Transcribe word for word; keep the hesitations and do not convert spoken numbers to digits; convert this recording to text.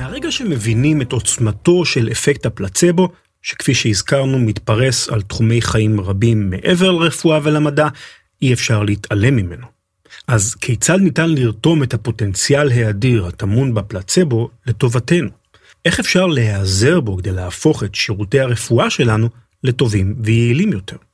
מהרגע שמבינים את עוצמתו של אפקט הפלצבו, שכפי שהזכרנו מתפרס על תחומי חיים רבים מעבר לרפואה ולמדע, אי אפשר להתעלם ממנו. אז כיצד ניתן לרתום את הפוטנציאל האדיר הטמון בפלצבו לטובתנו? איך אפשר להיעזר בו כדי להפוך את שירותי הרפואה שלנו לטובים ויעילים יותר?